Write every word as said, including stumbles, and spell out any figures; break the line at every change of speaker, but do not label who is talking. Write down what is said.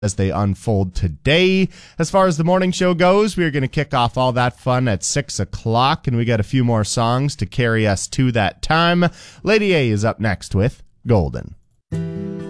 as they unfold today. As far as the morning show goes, we're going to kick off all that fun at six o'clock, and we got a few more songs to carry us to that time. Lady A is up next with Golden.